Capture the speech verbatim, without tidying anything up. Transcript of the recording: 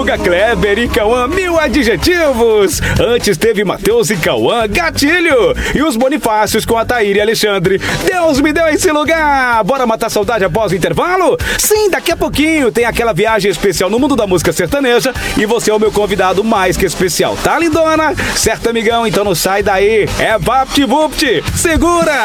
Guga, Kleber e Cauã, mil adjetivos. Antes teve Matheus e Cauã, gatilho. E os Bonifácios com a Thaíra e Alexandre. Deus me deu esse lugar. Bora matar saudade após o intervalo? Sim, daqui a pouquinho tem aquela viagem especial no mundo da música sertaneja. E você é o meu convidado mais que especial, tá, lindona? Certo, amigão? Então não sai daí. É VaptVupt. Segura!